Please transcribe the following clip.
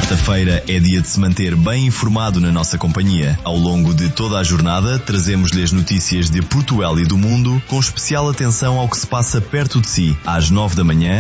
Quarta-feira é dia de se manter bem informado na nossa companhia. Ao longo de toda a jornada, trazemos-lhe as notícias de Portugal e do mundo, com especial atenção ao que se passa perto de si. Às 9 da manhã,